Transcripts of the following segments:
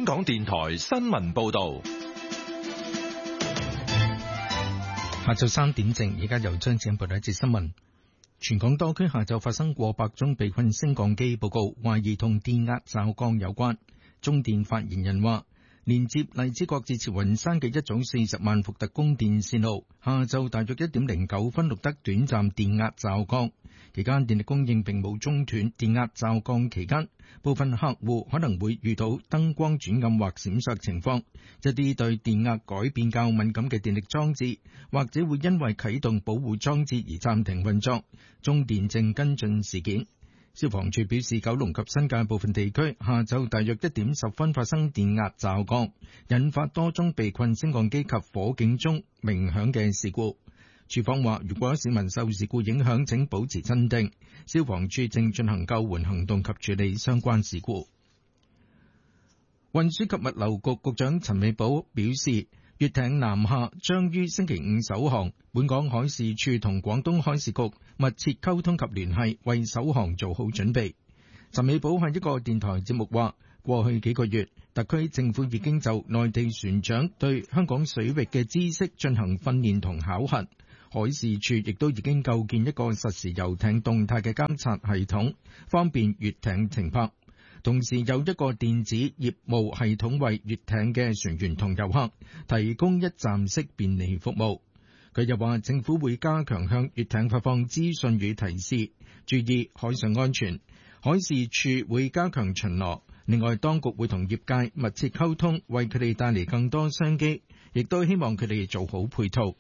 港電台新聞報道。 下晝3點正，而家由張子欣報道一節新聞。全港多區下晝發生過百宗被困升降機報告，懷疑同電壓驟降有關。中電發言人話，連接荔枝角至慈雲山嘅一組40萬伏特供電線路，下晝大約1點09分錄得短暫電壓驟降，期間電力供應並冇中斷。電壓驟降期間，部分客戶可能會遇到燈光轉暗或閃爍情況，一啲對電壓改變較敏感嘅電力裝置，或者會因為啟動保護裝置而暫停運作。中電正跟進事件。消防處表示，九龍及新界部分地區下晝大約1點10分發生電壓驟降，引發多宗被困升降機及火警鐘鳴響嘅事故。處方話，如果市民受事故影響，請保持鎮定。消防處正進行救援行動及處理相關事故。運輸及物流局局長陳美寶表示，粵艇南下將於星期五首航，本港海事處同廣東海事局密切溝通及聯繫，為首航做好準備。陳美寶喺一個電台節目話，過去幾個月，特區政府已經就內地船長對香港水域嘅知識進行訓練同考核，海事處亦都已經構建一個實時遊艇動態嘅監察系統，方便粵艇停泊。同時有一個電子業務系統為粵艇嘅船員同遊客提供一站式便利服務。佢又話，政府會加強向粵艇發放資訊與提示，注意海上安全。海事處會加強巡邏。另外，當局會同業界密切溝通，為佢哋帶嚟更多商機，亦都希望佢哋做好配套。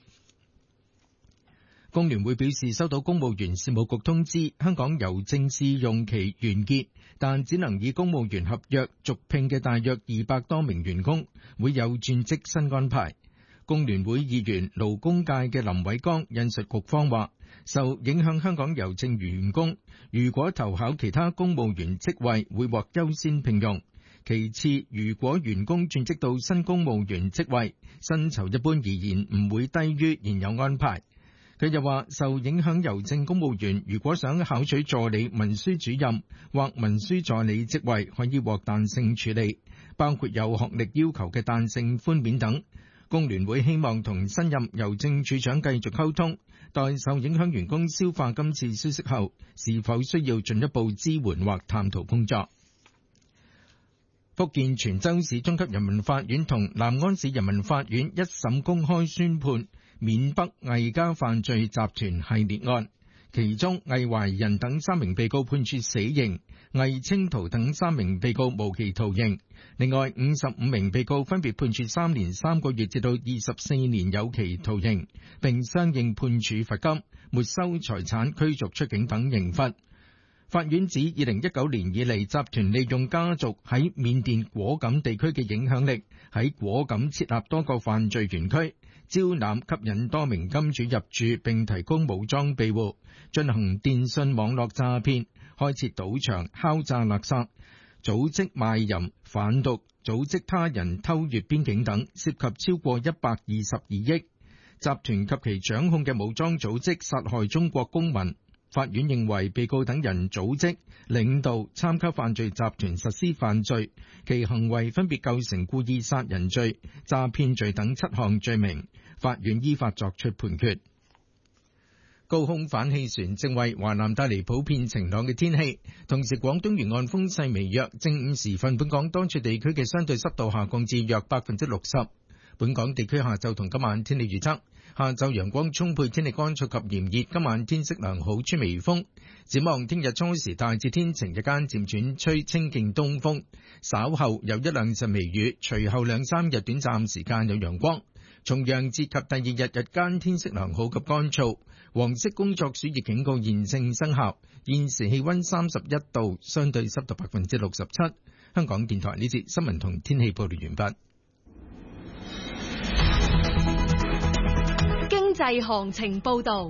工聯會表示，收到公務員事務局通知，香港郵政試用期完結，但只能以公務員合約續聘嘅大約200多名員工會有轉職新安排。工聯會議員勞工界嘅林偉江引述局方話，受影響香港郵政員工如果投考其他公務員職位會獲優先聘用，其次如果員工轉職到新公務員職位，薪酬一般而言唔會低於現有安排。佢又話，受影響郵政公務員如果想考取助理文書主任或文書助理職位，可以獲彈性處理，包括有學歷要求嘅彈性寬免等。工聯會希望同新任郵政處長繼續溝通，待受影響員工消化今次消息後，是否需要進一步支援或探討工作。福建泉州市中級人民法院同南安市人民法院一審公開宣判緬北魏家犯罪集團系列案，其中魏懷仁等3名被告判處死刑，魏清圖等3名被告無期徒刑。另外55名被告分別判處3年3個月至到24年有期徒刑，並相應判處罰金、沒收財產、驅逐出境等刑罰。法院指2019年以嚟，集團利用家族喺緬甸果敢地區嘅影響力，喺果敢設立多個犯罪園區，招攬吸引多名金主入住並提供武裝庇護，進行電信網絡詐騙，開設賭場、敲詐勒索、組織賣淫、販毒、組織他人偷越邊境等，涉及超過122億。集團及其掌控嘅武裝組織殺害中國公民。法院認為被告等人組織、領導、參加犯罪集團實施犯罪，其行為分別構成故意殺人罪、詐騙罪等7項罪名。法院依法作出判決。高空反氣旋正為華南帶嚟普遍晴朗嘅天氣，同時廣東沿岸風勢微弱。正午時分，本港多處地區嘅相對濕度下降至約60%。本港地區下晝同今晚天氣預測：下晝陽光充沛，天氣乾燥及炎熱，今晚天色良好，吹微風。展望聽日初時大致天晴，日間漸轉吹清勁東風，稍後有1-2陣微雨，隨後2-3日短暫時間有陽光。重陽節及第2日日間天色良好及乾燥。黃色工作暑熱警告現正生效。現時氣溫31度，相對濕度67%。香港電台呢節新聞同天氣報道完畢。 經濟行情報道。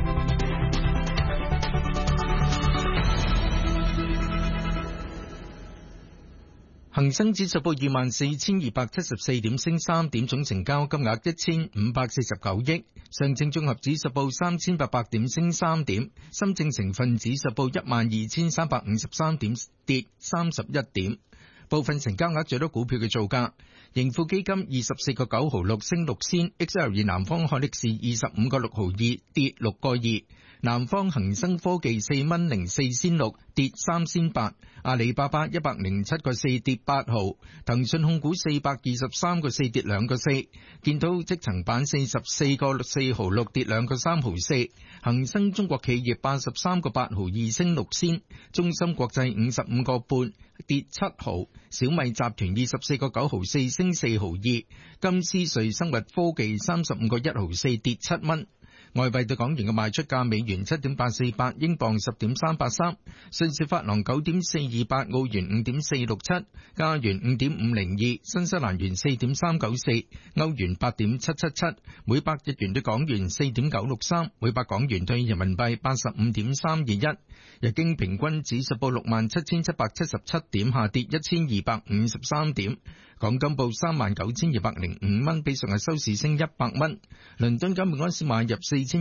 恒生指數報24,274點，升3點，總成交金額1549億。上證綜合指數報3800點，升3點。深證成分指數報12353點，跌31點。 部分成交額最多股票嘅造價：盈富基金24個9毫6升6仙 ，XL 南方海力士25個6毫2跌6個2，南方恒生科技4蚊04仙6跌3仙8，阿里巴巴107個4跌8毫，騰訊控股423個4跌2個4，建滔積層板44個4毫6跌2個3毫4，恒生中國企業83個8毫2升6仙，中芯國際55個半跌7毫，小米集團24個9毫4升4毫2，金斯瑞生物科技35個1毫4跌7蚊。外幣對港元嘅賣出價：美元7.848，英鎊10.383，瑞士法郎9.428，澳元5.467，加元5.502，新西蘭元4.394，歐元8.777，每百日元對港元4.963，每百港元對人民幣85.321。日經平均指數報67,777點，下跌1253點。港金報39,205蚊，比上日收市升100蚊。倫敦金每盎司買入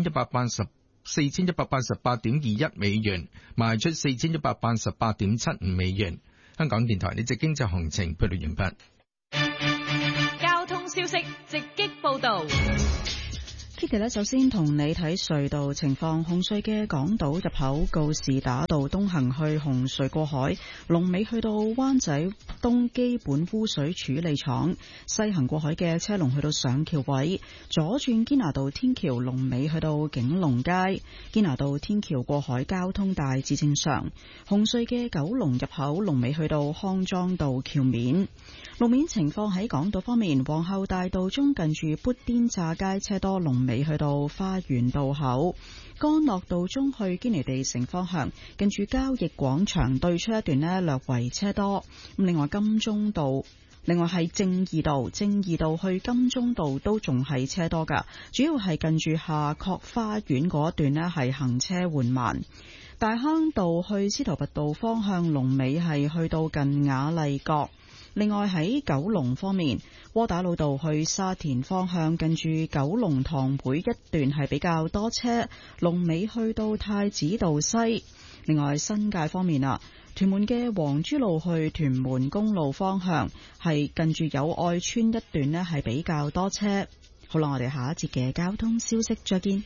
4,188.21美元，賣出4,188.75美元。香港電台呢隻經濟行情報道完畢。 交通消息直擊報道。 Kitty 呢，首先同你睇隧道情況。紅隧嘅港島入口告士打道東行去紅隧過海，龍尾去到灣仔東基本污水處理廠；西行過海嘅車龍去到上橋位，左轉堅拿道天橋龍尾去到景隆街。堅拿道天橋過海交通大致正常。紅隧嘅九龍入口龍尾去到康莊道橋面。路面情況喺港島方面，皇后大道中近住砵甸乍街車多，龍尾去到花園道口；干諾道中去堅尼地城方向，近住交易廣場對出一段呢略為車多。另外金鐘道，另外係正義道去金鐘道都仲係車多噶，主要係近住夏慤花園嗰段呢係行車緩慢。大坑道去司徒拔道方向，龍尾係去到近雅麗閣。另外喺九龍方面，窩打老道去沙田方向，近住九龍塘會一段係比較多車，龍尾去到太子道西。另外新界方面啊，屯門嘅黃珠路去屯門公路方向，係近住友愛村一段呢係比較多車。好啦，我哋下一節嘅交通消息再見。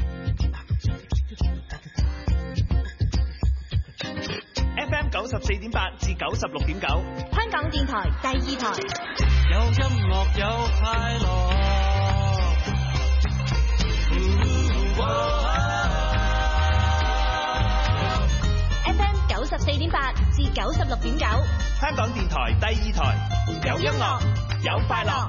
FM 94.8至96.9， 香港電台第二台。 有音樂有快樂。 FM 94.8至96.9， 香港電台第二台，有音樂有快樂。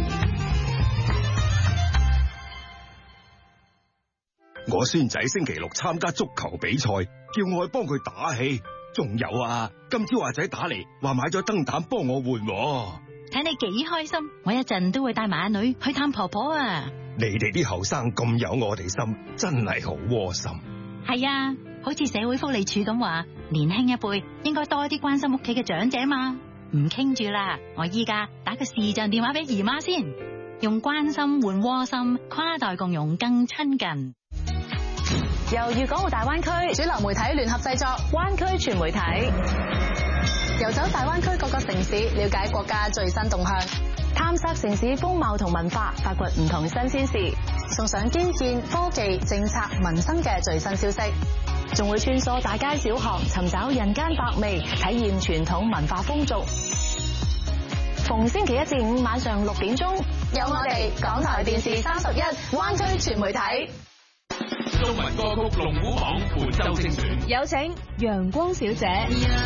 我孫仔星期六參加足球比賽，叫我去幫佢打氣。仲有啊，今朝阿仔打嚟話買咗燈膽幫我換。 睇你幾開心，我一陣都會帶埋阿女去探婆婆啊！ 你哋啲後生咁有我哋心，真係好窩心。 係啊，好似社會福利署咁話，年輕一輩應該多啲關心屋企嘅長者嘛。唔傾住啦，我依家打個視像電話俾姨媽先，用關心換窩心，跨代共融更親近。 由粵港澳大灣區主流媒體聯合製作灣區全媒體，遊走大灣區各個城市，了解國家最新動向，探索城市風貌同文化，發掘唔同新鮮事，送上基建、科技、政策、民生嘅最新消息，仲會穿梭大街小巷，尋找人間百味，體驗傳統文化風俗。逢星期一至五晚上6點鐘，有我哋港台電視31灣區全媒體。 中文歌曲龍虎榜本周精選， 有請陽光小姐。